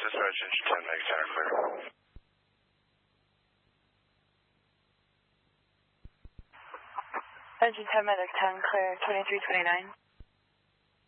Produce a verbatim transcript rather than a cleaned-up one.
dispatch, engine ten, make center clear. Engine ten, medic ten, clear, twenty-three twenty-nine.